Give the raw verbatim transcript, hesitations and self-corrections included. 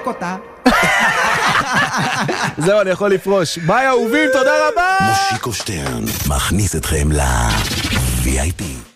אותה. זהו, אני יכול לפרוש. ביי אהובים, תודה רבה! מושיקו שטרן מכניס אתכם ל-וי איי פי.